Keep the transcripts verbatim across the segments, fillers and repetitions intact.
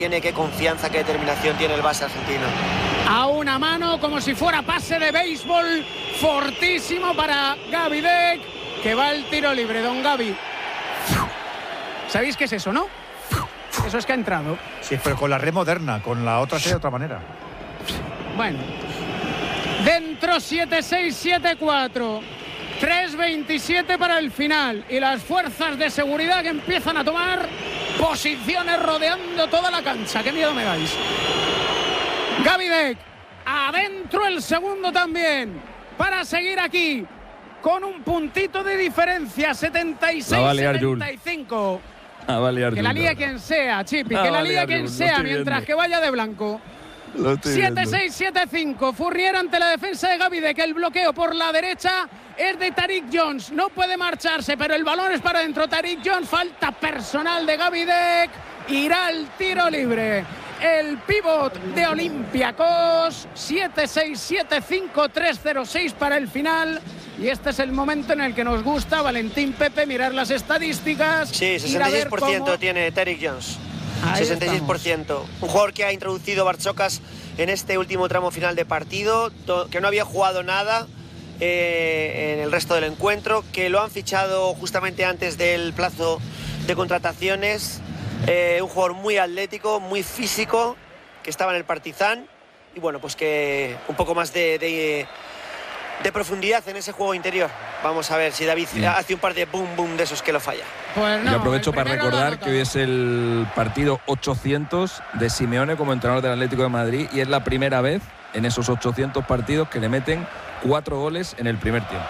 tiene, qué confianza, qué determinación tiene el base argentino. A una mano, como si fuera pase de béisbol, fortísimo para Gaby Deck, que va al tiro libre. Don Gaby, ¿sabéis qué es eso, no? Eso es que ha entrado. Sí, pero con la red moderna, con la otra sería de otra manera. Bueno, dentro siete seis, siete cuatro, tres veintisiete para el final, y las fuerzas de seguridad que empiezan a tomar posiciones rodeando toda la cancha. ¡Qué miedo me dais! Gaby Deck, adentro el segundo también, para seguir aquí con un puntito de diferencia, setenta y seis a setenta y cinco. Ah, vale, que la lía quien sea, Chipi, ah, que la vale, lía quien sea, mientras viendo. que vaya de blanco. siete seis, siete cinco, Fournier ante la defensa de Gaby Deck. El bloqueo por la derecha es de Tariq Jones, no puede marcharse, pero el balón es para adentro. Tariq Jones, falta personal de Gaby Deck, irá al tiro libre el pívot de Olympiacos. Siete seis, siete cinco, tres cero seis para el final. Y este es el momento en el que nos gusta, Valentín Pepe, mirar las estadísticas. Sí, sesenta y seis por ciento cómo... tiene Tariq Jones. Ahí sesenta y seis por ciento. Estamos. Un jugador que ha introducido Bartzokas en este último tramo final de partido, que no había jugado nada eh, en el resto del encuentro, que lo han fichado justamente antes del plazo de contrataciones. Eh, un jugador muy atlético, muy físico, que estaba en el Partizan. Y bueno, pues que un poco más de... de de profundidad en ese juego interior. Vamos a ver si David Bien. hace un par de boom boom de esos que lo falla. Pues no, yo aprovecho para recordar que hoy es el partido ochocientos de Simeone como entrenador del Atlético de Madrid, y es la primera vez en esos ochocientos partidos que le meten cuatro goles en el primer tiempo.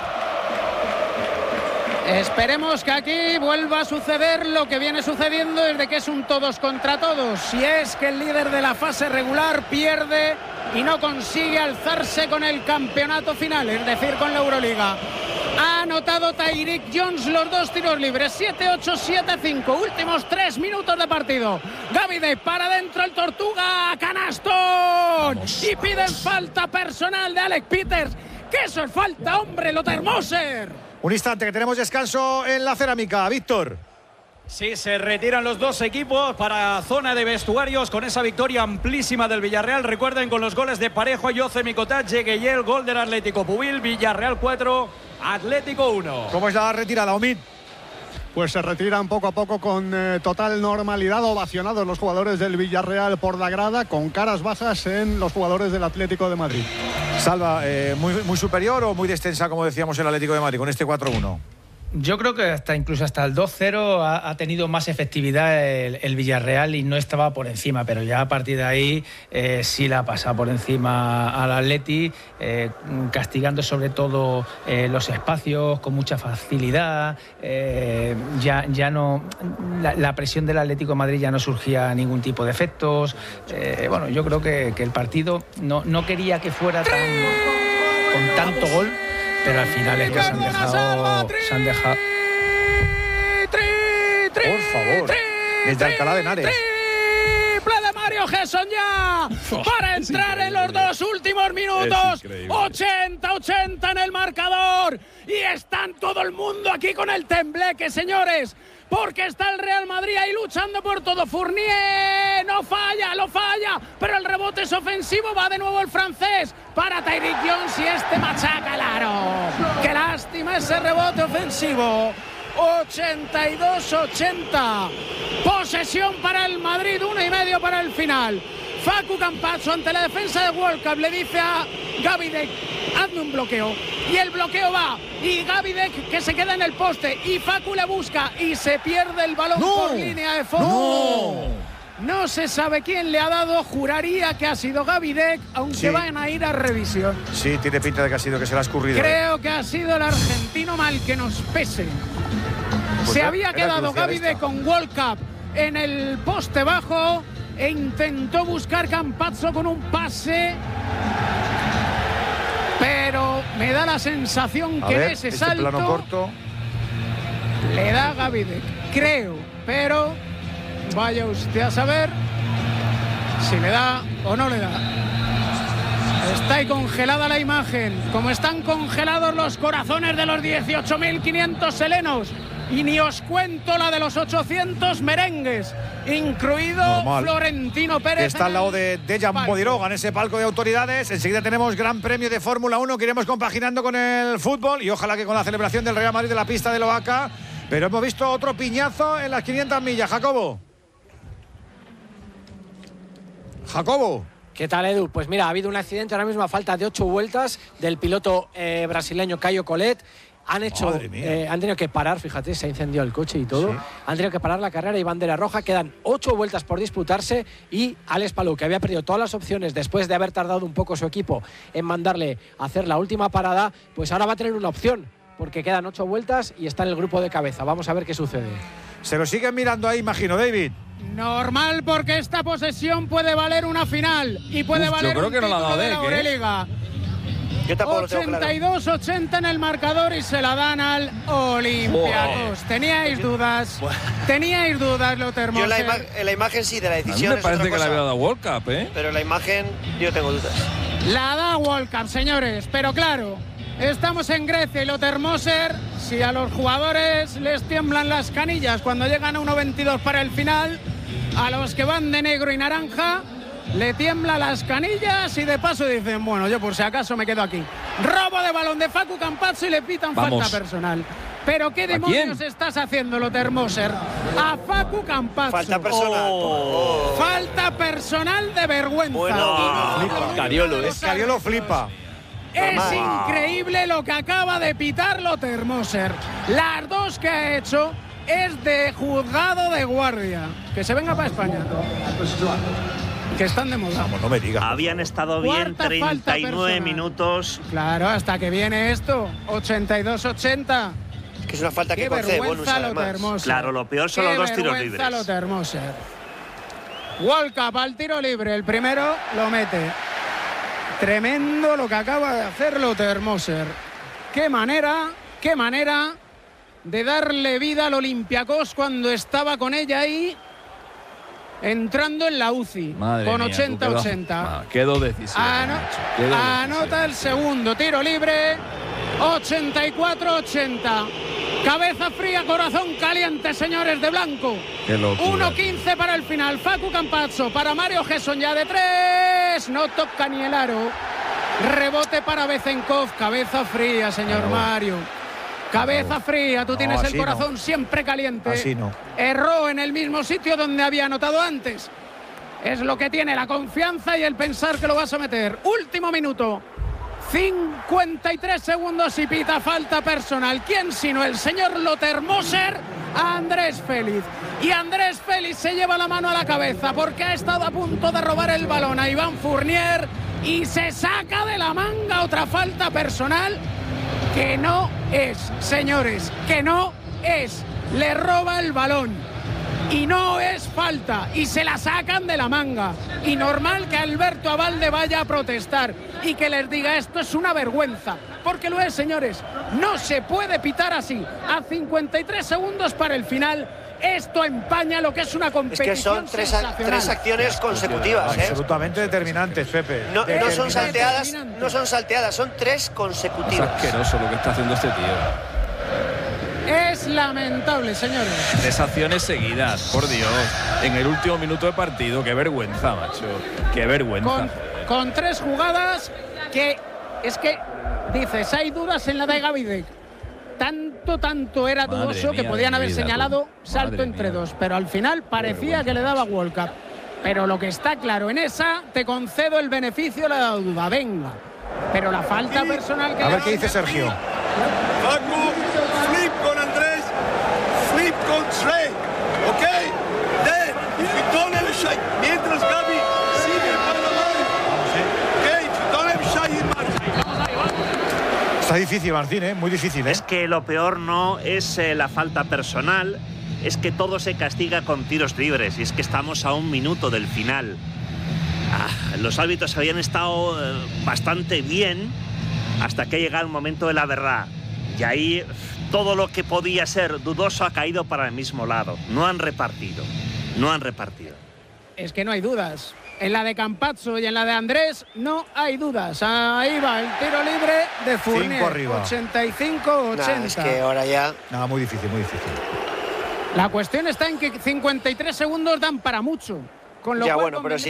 Esperemos que aquí vuelva a suceder lo que viene sucediendo desde que es un todos contra todos. Si es que el líder de la fase regular pierde y no consigue alzarse con el campeonato final, es decir, con la Euroliga. Ha anotado Tariq Jones los dos tiros libres. Siete ocho, siete cinco. Últimos tres minutos de partido. Gaby Deck para adentro, el Tortuga. ¡Canastón! Vamos, y piden vamos. falta personal de Alec Peters. ¡Que eso es falta, hombre! ¡Lo Termoser! Un instante, que tenemos descanso en la cerámica. Víctor. Sí, se retiran los dos equipos para zona de vestuarios con esa victoria amplísima del Villarreal. Recuerden, con los goles de Parejo, Yoce Mikotaj, Yegueyel, gol del Atlético Pubil. Villarreal cuatro, Atlético uno. ¿Cómo es la retirada, Omid? Pues se retiran poco a poco con eh, total normalidad, ovacionados los jugadores del Villarreal por la grada, con caras bajas en los jugadores del Atlético de Madrid. Salva, eh, muy, muy superior o muy extensa, como decíamos, el Atlético de Madrid con este cuatro uno. Yo creo que hasta incluso hasta el dos cero ha, ha tenido más efectividad el, el Villarreal y no estaba por encima, pero ya a partir de ahí eh, sí la ha pasado por encima al Atleti, eh, castigando sobre todo eh, los espacios con mucha facilidad. Eh, ya, ya no la, la presión del Atlético de Madrid ya no surgía ningún tipo de efectos. Eh, bueno, yo creo que, que el partido no, no quería que fuera tan con tanto gol. Pero al final es que se han dejado... Se han dejado... Por favor. Desde Alcalá de Henares. Triple de Mario Gesson ya. Para entrar en los dos últimos minutos. ochenta ochenta en el marcador. Y están todo el mundo aquí con el tembleque, señores. Porque está el Real Madrid ahí luchando por todo. Fournier no falla, lo falla, pero el rebote es ofensivo. Va de nuevo el francés para Tariq Jones y este machaca el aro. Qué lástima ese rebote ofensivo. ochenta y dos ochenta. Posesión para el Madrid, uno y medio para el final. Facu Campazzo ante la defensa de World Cup le dice a Gaby Deck: hazme un bloqueo. Y el bloqueo va. Y Gaby Deck, que se queda en el poste. Y Facu le busca. Y se pierde el balón no, por línea de fondo. No. no se sabe quién le ha dado. Juraría que ha sido Gaby Deck, aunque sí. van a ir a revisión. Sí, tiene pinta de que ha sido, que se le ha escurrido. Creo que ha sido el argentino, mal que nos pese. Pues se era, había quedado Gaby Deck con World Cup en el poste bajo. E intentó buscar Campazzo con un pase, pero me da la sensación a que ver, en ese este salto plano corto le da Gaby Deck, creo, pero vaya usted a saber si le da o no le da. Está ahí congelada la imagen, como están congelados los corazones de los dieciocho mil quinientos helenos Y ni os cuento la de los ochocientos merengues, incluido Normal. Florentino Pérez. Que está al lado de Dejan Bodiroga en ese palco de autoridades. Enseguida tenemos Gran Premio de Fórmula uno que iremos compaginando con el fútbol y ojalá que con la celebración del Real Madrid de la pista de Loaca. Pero hemos visto otro piñazo en las quinientas millas. Jacobo. Jacobo. ¿Qué tal, Edu? Pues mira, ha habido un accidente ahora mismo a falta de ocho vueltas del piloto eh, brasileño Caio Collet. Han hecho, eh, han tenido que parar, fíjate, se ha incendiado el coche y todo. Sí. Han tenido que parar la carrera y bandera roja. Quedan ocho vueltas por disputarse y Alex Palou, que había perdido todas las opciones después de haber tardado un poco su equipo en mandarle a hacer la última parada, pues ahora va a tener una opción, porque quedan ocho vueltas y está en el grupo de cabeza. Vamos a ver qué sucede. Se lo siguen mirando ahí, imagino, David. Normal, porque esta posesión puede valer una final y puede Uf, valer yo creo un que no la ha dado título de la Dec, ¿eh? Euroliga. Yo tampoco lo tengo claro. ochenta y dos ochenta en el marcador y se la dan al Olympiacos. Wow. Teníais dudas, teníais dudas, lo Yo en la, ima- en la imagen sí, de la decisión. A mí me parece es otra que le cosa. había dado World Cup, ¿eh? Pero en la imagen yo tengo dudas. La da World Cup, señores, pero claro, estamos en Grecia y Lothar Moser, si a los jugadores les tiemblan las canillas cuando llegan a uno veintidós para el final, a los que van de negro y naranja le tiembla las canillas y de paso dicen, bueno, yo por si acaso me quedo aquí. Robo de balón de Facu Campazzo y le pitan Vamos. falta personal. ¿Pero qué demonios quién? estás haciendo, Lothar Moser? A Facu Campazzo. Falta personal. Oh. Falta personal de vergüenza. Bueno, Y flipa. no- Cariolo, es Cariolo flipa. Es Normal. increíble lo que acaba de pitar Lothar Moser. Las dos que ha hecho es de juzgado de guardia. Que se venga para España. Que están de moda. Vamos, no me digas. Habían estado bien Cuarta falta treinta y nueve personal. minutos. Claro, hasta que viene esto. ochenta y dos ochenta. Que es una falta Qué que concede bonus, vergüenza Lothar además. Moser. Claro, lo peor son Qué los dos tiros vergüenza libres. Lothar Moser. World Cup al tiro libre. El primero lo mete. Tremendo lo que acaba de hacer Lothar Moser. Qué manera, qué manera de darle vida al Olympiacos cuando estaba con ella ahí entrando en la U C I. Madre con mía, tú, ochenta quedó- ochenta. Ah, quedó decisivo. Ano- macho, quedó anota decisivo. el segundo tiro libre. ochenta y cuatro ochenta. Cabeza fría, corazón caliente, señores de blanco. Qué locura. uno quince para el final. Facu Campazzo para Mario Gesson ya de tres. No toca ni el aro. Rebote para Bezenkov. Cabeza fría, señor Mario. Cabeza fría. Tú No, tienes el así no. corazón siempre caliente. Así no. Erró en el mismo sitio donde había anotado antes. Es lo que tiene la confianza y el pensar que lo vas a meter. Último minuto. cincuenta y tres segundos y pita falta personal. ¿Quién sino el señor Lothar Moser? A Andrés Félix. Y Andrés Félix se lleva la mano a la cabeza porque ha estado a punto de robar el balón a Iván Fournier y se saca de la manga otra falta personal que no es, señores, que no es. Le roba el balón y no es falta y se la sacan de la manga. Y normal que Alberto Abalde vaya a protestar y que les diga esto es una vergüenza, porque lo es, señores. No se puede pitar así a cincuenta y tres segundos para el final. Esto empaña lo que es una Es competición que son tres, sensacional. tres acciones consecutivas, ¿eh? Absolutamente determinantes, Pepe. No, no son Determinantes. salteadas, no son salteadas, son tres Es consecutivas. asqueroso lo que está haciendo este tío. Es lamentable, señores. Tres acciones seguidas, por Dios. En el último minuto de partido. Qué vergüenza, macho. Qué vergüenza. Con, con tres jugadas que es que dices, hay dudas en la de Gavidec. Tanto, tanto era Madre dudoso que mía podían de haber vida, señalado tú. salto Madre entre mía. dos, pero al final parecía que le daba World Cup. Pero lo que está claro, en esa te concedo el beneficio de la duda, venga. Pero la falta personal que A le ver qué dice Sergio. Facu, flip con Andrés, flip con Shrek, ¿ok? Then, if you don't have a shot, mientras Gaby sigue para la mano, ¿ok? If you don't have a shot, you march. Está difícil, Martín, ¿eh? Muy difícil, ¿eh? Es que lo peor no es eh, la falta personal, es que todo se castiga con tiros libres y es que estamos a un minuto del final. Ah, los árbitros habían estado eh, bastante bien hasta que llega el momento de la verdad. Y ahí todo lo que podía ser dudoso ha caído para el mismo lado. No han repartido. No han repartido. es que no hay dudas. En la de Campazzo y en la de Andrés no hay dudas. Ahí va el tiro libre de Fournier. ochenta y cinco ochenta. Nah, es que ahora ya... Nada, muy difícil, muy difícil. La cuestión está en que cincuenta y tres segundos dan para mucho. Con lo ya, cual bueno, pero si